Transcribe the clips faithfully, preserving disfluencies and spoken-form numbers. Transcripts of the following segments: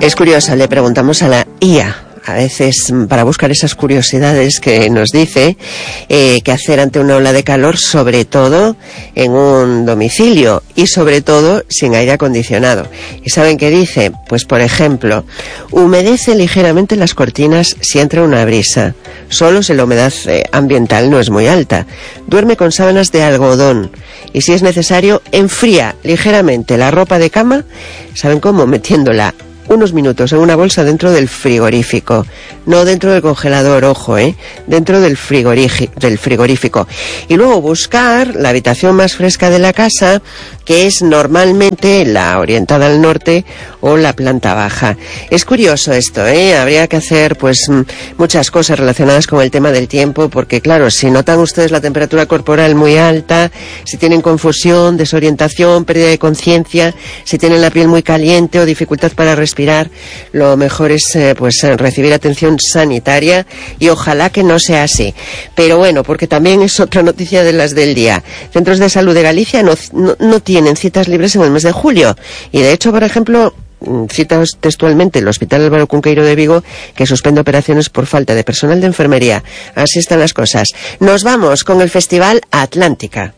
Es curiosa, le preguntamos a la I A, a veces para buscar esas curiosidades que nos dice eh, qué hacer ante una ola de calor, sobre todo en un domicilio y sobre todo sin aire acondicionado. ¿Y saben qué dice? Pues por ejemplo, humedece ligeramente las cortinas si entra una brisa, solo si la humedad eh, ambiental no es muy alta. Duerme con sábanas de algodón y si es necesario enfría ligeramente la ropa de cama. ¿Saben cómo? Metiéndola unos minutos en una bolsa dentro del frigorífico, no dentro del congelador, ojo, eh, dentro del del frigorífico. Y luego buscar la habitación más fresca de la casa, que es normalmente la orientada al norte o la planta baja. Es curioso esto, eh, habría que hacer pues muchas cosas relacionadas con el tema del tiempo, porque claro, si notan ustedes la temperatura corporal muy alta, si tienen confusión, desorientación, pérdida de conciencia, si tienen la piel muy caliente o dificultad para respirar, lo mejor es eh, pues recibir atención sanitaria y ojalá que no sea así. Pero bueno, porque también es otra noticia de las del día. Centros de Salud de Galicia no, no, no tienen citas libres en el mes de julio y de hecho, por ejemplo, cita textualmente el Hospital Álvaro Cunqueiro de Vigo, que suspende operaciones por falta de personal de enfermería. Así están las cosas. Nos vamos con el Festival Atlántica.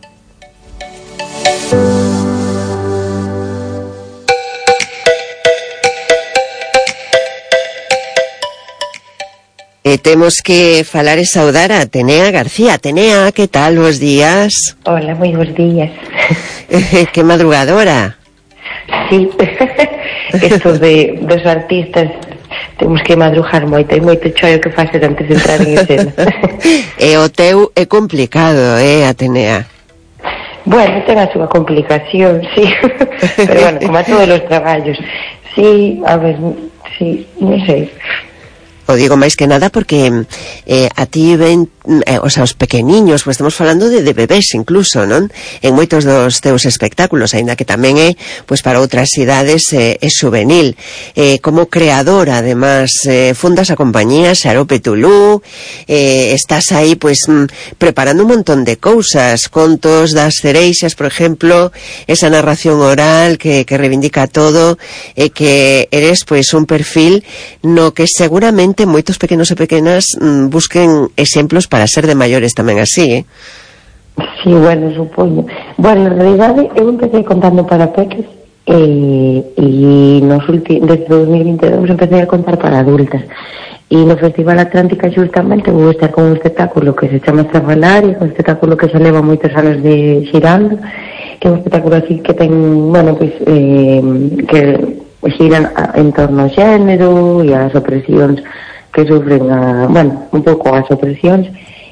E temos que falar e saudar a Atenea García. Atenea, que tal, bos días? Hola, moi bos días. Que madrugadora. Sí, esto de dos artistas temos que madrugar moito, e moito chollo que facer antes de entrar en escena. E o teu é complicado, eh, Atenea? Bueno, ten a súa complicación, sí. Pero bueno, como a todos os traballos. Sí, a ver, sí, non sei. O digo máis que nada porque eh, a ti ven, eh, o sea, os pequeniños, pues estamos falando de, de bebés incluso, non? En moitos dos teus espectáculos, aínda que tamén é, pues para outras idades, eh, é juvenil. Eh, como creadora, además, eh, fundas a compañía Xarope Tulú, eh, estás aí, pues, mm, preparando un montón de cousas, contos das cereixas, por exemplo, esa narración oral que, que reivindica todo, e eh, que eres, pues, un perfil no que seguramente moitos pequenos e pequenas mm, busquen exemplos para ser de maiores tamén así, eh? Sí, bueno, supoño. Bueno, en realidade, eu empecé contando para peques e, e nos últimos, desde dos mil veintidós empecé a contar para adultas. E no Festival Atlántica justamente vou estar con un espectáculo que se chama Estrafalaria, un espectáculo que se leva moitos anos de xirando, que é un espectáculo así que ten, bueno, pues, eh, que xiran en torno ao xénero e ás opresións que sufren a, bueno, un pouco as opresións,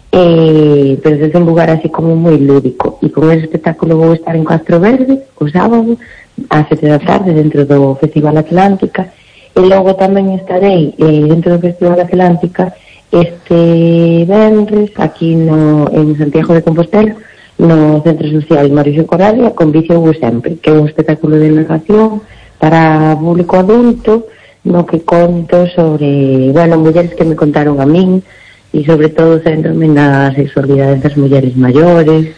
eh, pero desde un lugar así como moi lúdico. E con ese espectáculo vou estar en Castro Verde o sábado ás sete da tarde dentro do Festival Atlántica, e logo tamén estarei eh, dentro do Festival Atlántica este venres aquí no, en Santiago de Compostela, no Centro Social Mauricio Corradia, con Vicio Vos Sempre, que é un espectáculo de narración para público adulto, no que conto sobre, bueno, mulleres que me contaron a min, e sobre todo centrome na sexualidade das mulleres maiores,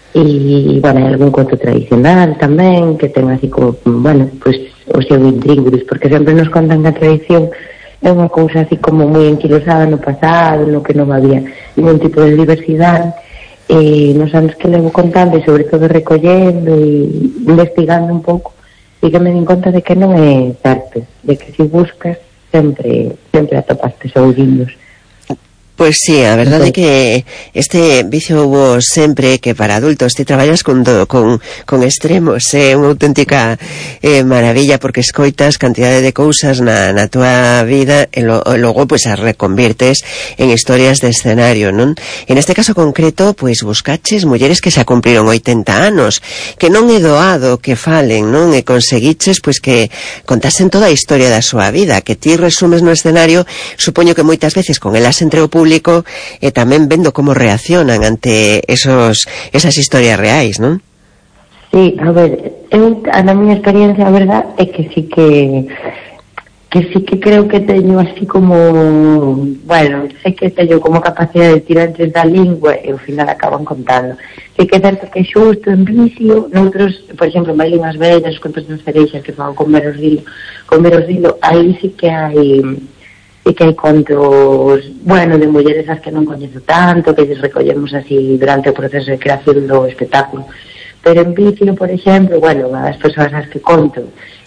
e, bueno, hai algún conto tradicional tamén, que ten así como, bueno, pues, o seu intríngulis, porque sempre nos contan que a tradición é unha cousa así como moi enquilosada no pasado, no que non había ningún tipo de diversidade, e nos anos que levo contando, e sobre todo recollendo e investigando un pouco, e que me din conta de que non é certo, de que se buscas sempre sempre atopaste ouvidos. Pois sí, a verdade é que este Vicio Vos Sempre, que para adultos ti traballas con, do, con, con extremos, é unha auténtica eh, maravilla, porque escoitas cantidade de cousas na, na tua vida e, lo, e logo pues, as reconvirtes en historias de escenario, non? En este caso concreto, pois buscaches mulleres que xa cumpriron oitenta anos, que non é doado que falen, non? E conseguiches pois que contasen toda a historia da súa vida, que ti resumes no escenario, supoño que moitas veces con elas entre o público e tamén vendo como reaccionan ante esos esas historias reais, non? Sí, a ver, eu, a na miña experiencia, a verdad, é que sí que que sí que creo que teño así como, bueno, sei que teño como capacidade de tirantes da lingua e ao final acaban contando. Sei que é certo que xusto en vicio, noutros, por exemplo, en Bailín as Vellas, os contos das cereixas que fan con Veros Dilo, con Veros Dilo, aí sí que hai, sí que hai contos, bueno, de mulleres as que non coñezo tanto, que lles recollemos así durante o proceso de creación do espectáculo. Pero en vicio, por exemplo, bueno, unha das persoas as que conto,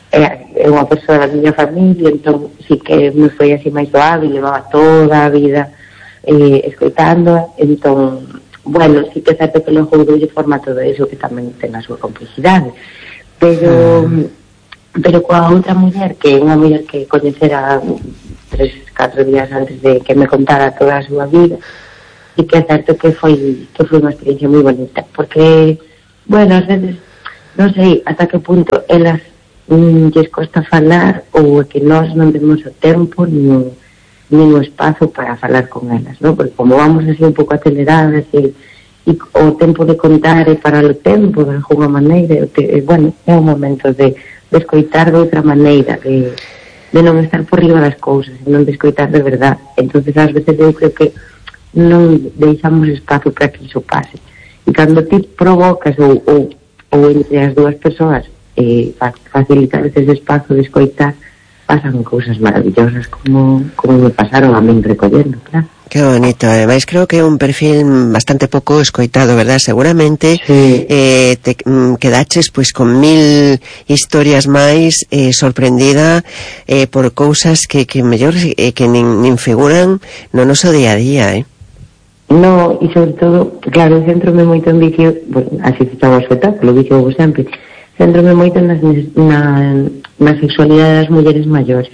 é unha persoa da miña familia, entón sí que me foi así máis doado e levaba toda a vida eh, escoitándoa, entón, bueno, sí que é certo que logo doulle forma todo eso que tamén ten a súa complexidade, pero mm. pero coa outra muller, que é unha muller que coñecera tres, catro días antes de que me contara toda a súa vida, sí que é certo que foi que foi unha experiencia moi bonita, porque, bueno, ás veces non sei ata que punto elas Mm, lles costa falar ou que nós non temos o tempo nin, nin o espazo para falar con elas, ¿no? Porque como vamos así un pouco aceleradas e, e o tempo de contar é para o tempo de alguma maneira, te, bueno, é un momento de, de escoitar de outra maneira, de, de non estar por riba das cousas, non de escoitar de verdad. Entonces ás veces eu creo que non deixamos espazo para que iso pase, e cando ti provocas ou, ou, ou entre as dúas persoas eh, facilitar ese espazo de escoitar, pasan cousas maravillosas como, como me pasaron a min recollendo, claro. Que bonito, ademais creo que é un perfil bastante pouco escoitado, verdad? Seguramente sí. eh, te mm, quedaches pois con mil historias máis, eh, sorprendida eh, por cousas que, que mellor eh, que nin, nin figuran no noso día a día, eh? No, e sobre todo, claro, centro-me moito en vicio, bueno, así se chama o espectáculo, vicio vos sempre, centro-me moito nas, na, na sexualidade das mulleres maiores,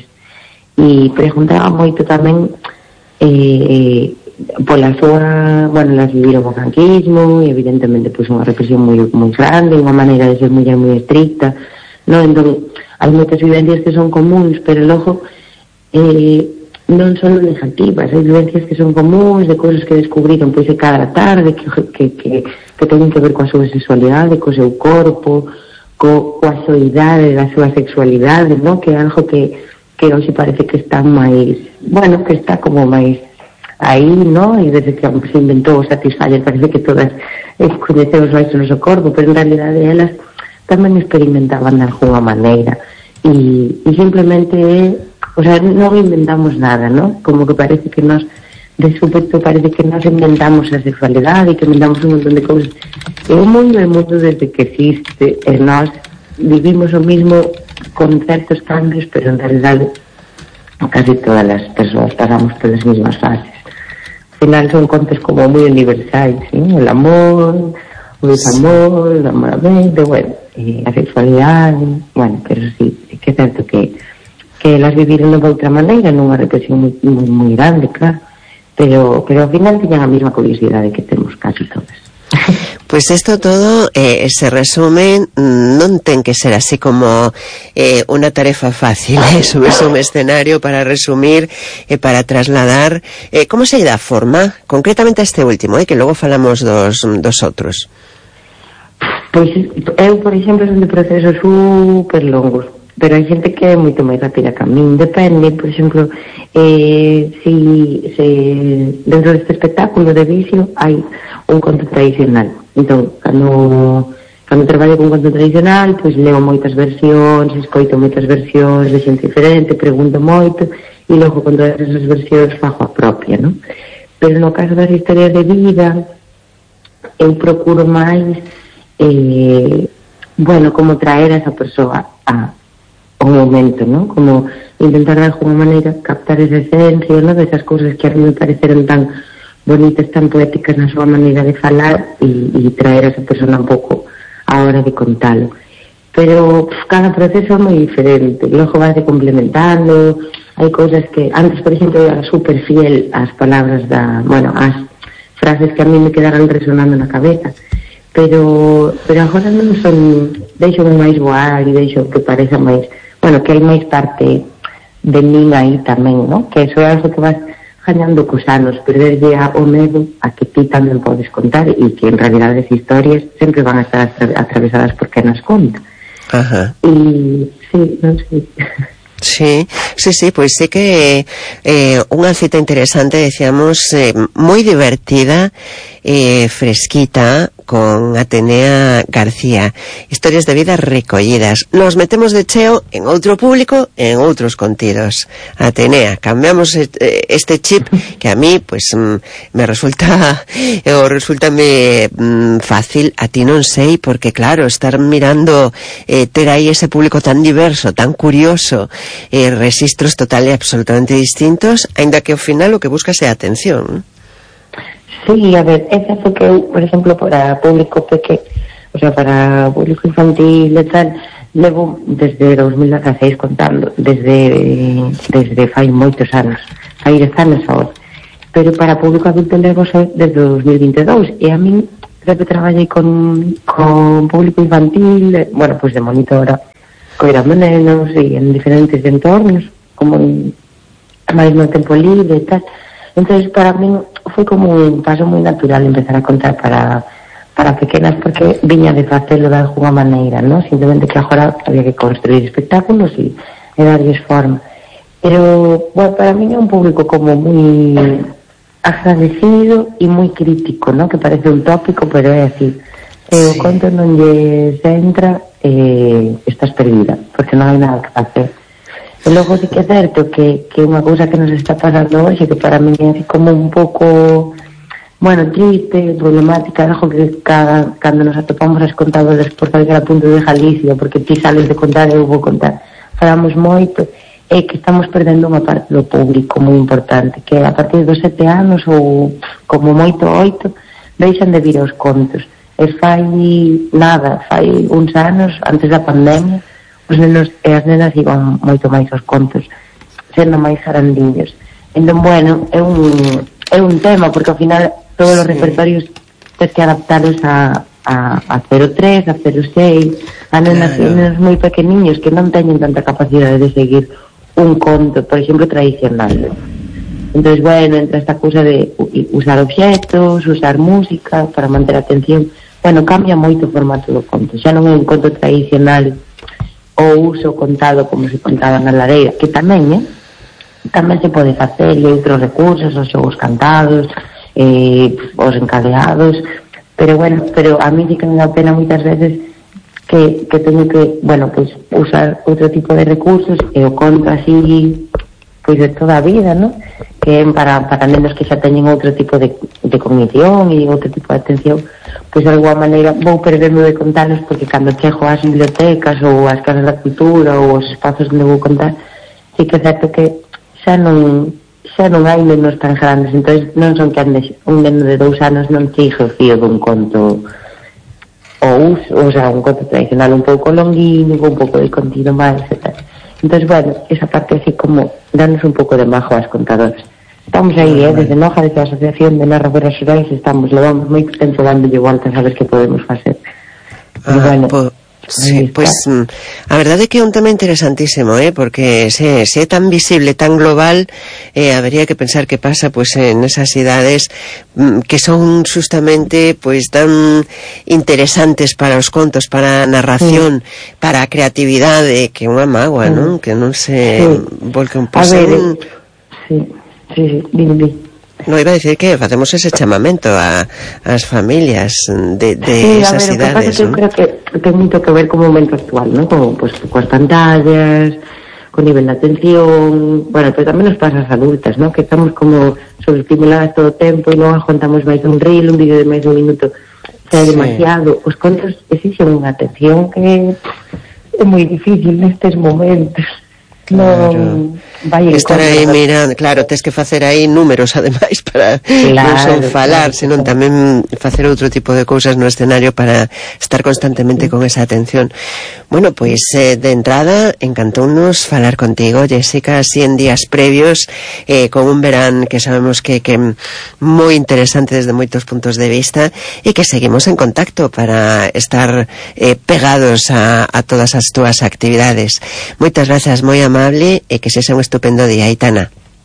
e preguntaba moito tamén eh, pola súa, bueno, las viviron o franquismo e evidentemente pois unha represión moi, moi grande, unha maneira de ser muller moi estricta, no? Entón, hai moitas vivencias que son comuns, pero logo eh, non son negativas, hai vivencias que son comuns, de cousas que descubriron pois de cada tarde, que, que, que, que teñen que ver coa súa sexualidade, co seu corpo, co, coa soidade da súa sexualidade, no? Que é algo que, que hoxe parece que está máis, bueno, que está como máis aí, no? E desde que se inventou o Satisfyer parece que todas eh, coñecemos máis o noso corpo, pero en realidade elas tamén experimentaban de alguna maneira, e, e simplemente o sea, non inventamos nada, no? Como que parece que nós de súpeto parece que nós inventamos a sexualidade e que inventamos un montón de cousas. E o mundo é mundo desde que existe, e nós vivimos o mismo con certos cambios, pero en realidade casi todas as persoas pasamos pelas mismas fases. Al final son contos como moi universais, ¿sí? El amor, o desamor, el amoramiento, bueno, e a sexualidade, bueno, pero sí, é que é certo que que elas viviron de outra maneira, nunha represión moi, moi, moi grande, claro. Pero, pero ao final tiñan a mesma curiosidade que temos casi todas. Pois isto todo eh, se resume, non ten que ser así como eh, unha tarefa fácil, eh, subirse un escenario para resumir e eh, para trasladar. Eh, como se dá forma? Concretamente a este último, eh, que logo falamos dos, dos outros. Pois eu, por exemplo, son de procesos super longos, pero hai xente que é moito máis rápida que a min. Depende, por exemplo, eh, si, se dentro deste espectáculo de vicio hai un conto tradicional. Entón, cando, cando traballo con conto tradicional, pois leo moitas versións, escoito moitas versións de xente diferente, pregunto moito, e logo con todas esas versións fago a propia, non? Pero no caso das historias de vida, eu procuro máis, eh, bueno, como traer a esa persoa a un momento, ¿no? Como intentar de alguna maneira captar esa esencia, ¿no? De esas cousas que a mí me pareceron tan bonitas, tan poéticas na súa maneira de falar, e, e traer a esa persona un pouco a hora de contalo. Pero pff, cada proceso é moi diferente, logo vas complementando, hai cousas que antes, por exemplo, era super fiel ás palabras da, bueno, ás frases que a mí me quedaran resonando na cabeza, pero pero agora non son, deixo máis voar e deixo que pareza máis, bueno, que hai máis parte de min aí tamén, ¿no? Que eso é algo que vas gañando cos anos, perderlle o medo a que ti tamén podes contar, e que en realidade as historias sempre van a estar atravesadas por quen nas conta. Ajá. E sí, non sei. Sí, Sí, sí, sí, pues sí que eh, unha cita interesante, decíamos, eh, moi divertida, eh, fresquita, con Atenea García. Historias de vida recollidas. Nos metemos de cheo en outro público, en outros contidos. Atenea, cambiamos este chip que a mí, pues, me resulta, o resultame fácil, a ti non sei, porque claro, estar mirando, eh, ter aí ese público tan diverso, tan curioso, eh, registros total e absolutamente distintos, ainda que ao final o que buscas é atención. Sí, a ver, é certo que eu, por exemplo, para público pequeno, o sea, para público infantil e tal, levo desde dos mil dieciséis contando, desde desde fai moitos anos, fai dez anos agora, pero para público adulto levo desde dos mil vinte e dous, e a min sempre traballei con, con público infantil, bueno, pois pues de monitora, coidando nenos e en diferentes entornos, como en máis no tempo libre e tal. Entonces, para mí foi como un paso moi natural empezar a contar para para pequenas, porque viña de facelo de alguna maneira, ¿no? Simplemente que agora había que construir espectáculos e, e darles forma. Pero, bueno, para mí é un público como moi agradecido e moi crítico, ¿no? Que parece un tópico, pero é así. Se sí. O conto non lles entra, eh, estás perdida, porque non hai nada que facer. E logo sí que é certo que, que unha cousa que nos está pasando hoxe, que para mí é así como un pouco, bueno, triste, problemática, algo que cada, cando nos atopamos as contadoras por calquera punto de Galicia, porque ti sales de contar e eu vou contar, falamos moito, é que estamos perdendo unha parte do público moi importante, que a partir dos sete anos ou como moito oito, deixan de vir aos contos. E fai nada, fai uns anos, antes da pandemia, os nenos e as nenas iban moito máis aos contos, sendo máis garandiños. Entón, bueno, é un, é un tema, porque ao final todos os sí. repertorios tens que adaptaros a, a, a cero tres, a cero seis, a nenas, claro. nenos moi pequeniños que non teñen tanta capacidade de seguir un conto, por exemplo, tradicional. Entón, bueno, entra esta cousa de usar obxectos, usar música para manter a atención. Bueno, cambia moito o formato do conto. Xa non é un conto tradicional o uso contado como se contaba na lareira, que tamén, eh? tamén se pode facer, e outros recursos, os xogos cantados, eh, os encadeados, pero bueno, pero a mí sí que me dá pena moitas veces que, que teño que, bueno, pues usar outro tipo de recursos, e o conto así, pois de toda a vida, ¿no? Que é para, para nenos que xa teñen outro tipo de, de cognición e outro tipo de atención, pois de alguma maneira vou perderme de contarlos, porque cando chego ás bibliotecas ou ás casas da cultura ou os espazos onde vou contar, sí que é certo que xa non xa non hai nenos tan grandes, entón non son que andes, un neno de dous anos non sigue o fío dun conto ou uso, ou sea, un conto tradicional un pouco longuinho, un pouco de contido máis e tal. Entón, bueno, esa parte así como danos un pouco de majo ás contadoras. Estamos aí, eh, desde Noja, desde a Asociación de Narradoras Rurais, estamos, levamos moito tempo dándolle voltas a ver que podemos facer. Ah, bueno, po, sí, pois pues, a verdade é que é un tema interesantísimo, eh, porque se, se é tan visible, tan global, eh, habería que pensar que pasa pues en esas idades mm, que son justamente pues tan interesantes para os contos, para a narración, sí. para a creatividade, que unha mágoa, sí. non? Que non se sí. volque un pouco. A ver, un... sí. Sí, sí, dime, dime. No, iba a decir que facemos ese chamamento a as familias de, de sí, esas ver, idades, ¿no? Eu creo que ten moito que ver co momento actual, ¿no? Como, pues, coas pantallas, con nivel de atención, bueno, pero tamén nos pasa as adultas, ¿no? Que estamos como sobreestimuladas todo o tempo e non aguantamos máis un reel, un vídeo de máis un minuto, xa é sí. demasiado. Os contos exixen unha atención que é moi difícil nestes momentos. Claro. Non vai estar aí mirando, claro, tes que facer aí números ademais para claro, non son falar, claro, senón tamén facer outro tipo de cousas no escenario para estar constantemente sí. con esa atención. Bueno, pois eh, de entrada encantounos falar contigo, Jessica, así en días previos, eh, con un verán que sabemos que que moi interesante desde moitos puntos de vista, e que seguimos en contacto para estar eh, pegados a, a todas as túas actividades. Moitas grazas, moi amable, e que sexa un estupendo día, Aitana.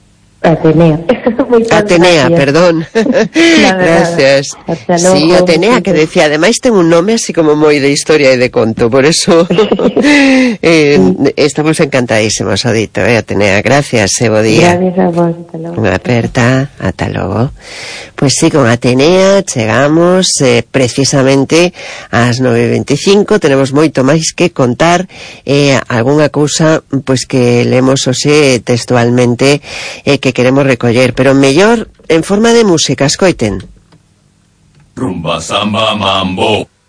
Atenea. Atenea, perdón. Gracias. Sí, Atenea, que decía, además tengo un nombre así como muy de historia y de conto, por eso eh, estamos encantadísimos, Odito, eh, Atenea. Gracias, eh, bo día. Gracias a vos, hasta luego. Unha aperta, ata logo. Pois sí, con Atenea chegamos eh, precisamente ás nove e veinticinco, tenemos moito máis que contar, eh, algunha cousa pois que lemos hoxe textualmente eh, que queremos recoller, pero mellor en forma de música, escoiten. Rumba, samba, mambo.